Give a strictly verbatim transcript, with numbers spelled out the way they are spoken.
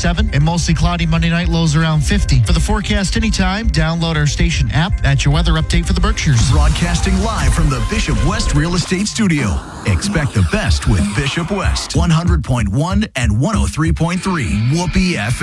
forty-seven. And mostly cloudy Monday night, lows around fifty. For the forecast anytime, download our station app. That's your weather update for the Berkshires. Broadcasting live from the Bishop West Real Estate Studio. Expect the best with Bishop West. one hundred point one and one oh three point three. Whoopee F M.